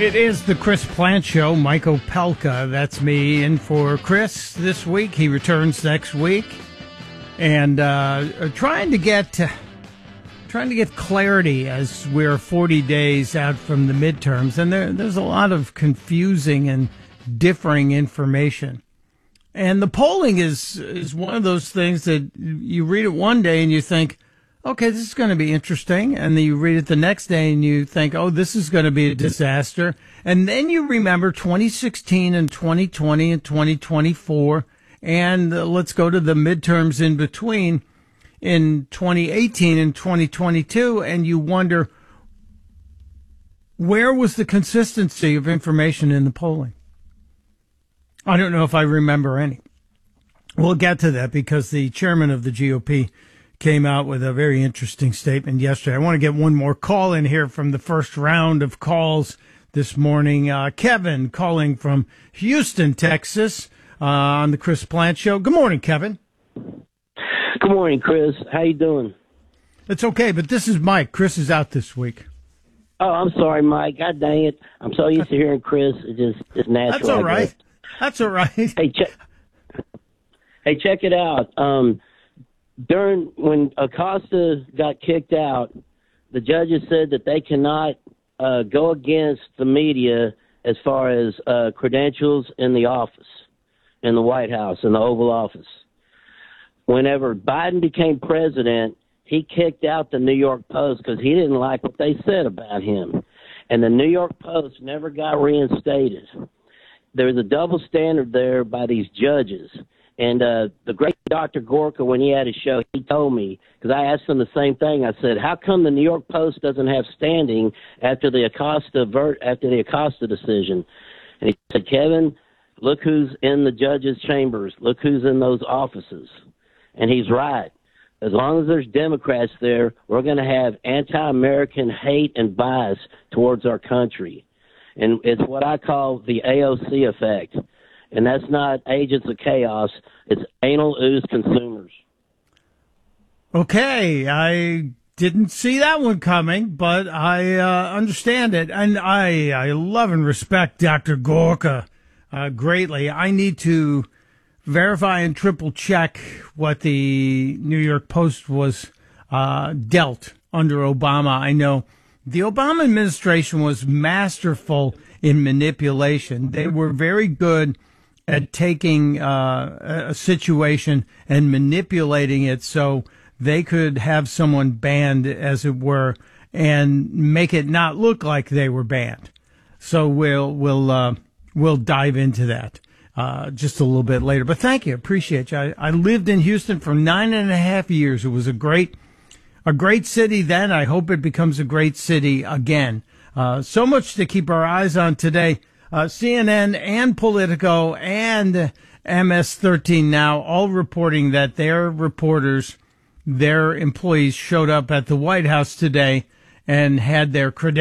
It is the Chris Plant Show. Mike Opelka, that's me, in for Chris this week. He returns next week, and trying to get clarity as we're 40 days out from the midterms, and there's a lot of confusing and differing information. And the polling is one of those things that you read it one day and you think, okay, this is going to be interesting. And then you read it the next day and you think, oh, this is going to be a disaster. And then you remember 2016 and 2020 and 2024. And let's go to the midterms in between in 2018 and 2022. And you wonder, where was the consistency of information in the polling? I don't know if I remember any. We'll get to that because the chairman of the GOP came out with a very interesting statement yesterday. I want to get one more call in here from the first round of calls this morning. Kevin calling from Houston, Texas, on the Chris Plant Show. Good morning, Kevin. Good morning, Chris. How you doing? It's okay, but this is Mike. Chris is out this week. Oh, I'm sorry, Mike. God dang it. I'm so used to hearing Chris. It's natural. That's all right. That's all right. Hey, check it out. When Acosta got kicked out, the judges said that they cannot go against the media as far as credentials in the office, in the White House, in the Oval Office. Whenever Biden became president, he kicked out the New York Post because he didn't like what they said about him. And the New York Post never got reinstated. There's a double standard there by these judges. And the great Dr. Gorka, when he had his show, he told me, because I asked him the same thing. I said, how come the New York Post doesn't have standing after the Acosta decision? And he said, Kevin, look who's in the judges' chambers. Look who's in those offices. And he's right. As long as there's Democrats there, we're going to have anti-American hate and bias towards our country. And it's what I call the AOC effect. And that's not agents of chaos. It's anal ooze consumers. Okay, I didn't see that one coming, but I understand it. And I love and respect Dr. Gorka greatly. I need to verify and triple check what the New York Post was dealt under Obama. I know the Obama administration was masterful in manipulation. They were very good at taking a situation and manipulating it so they could have someone banned, as it were, and make it not look like they were banned. So we'll dive into that just a little bit later. But thank you, appreciate you. I lived in Houston for 9.5 years. It was a great city then. I hope it becomes a great city again. So much to keep our eyes on today. CNN and Politico and MS-13 Now all reporting that their employees showed up at the White House today and had their credentials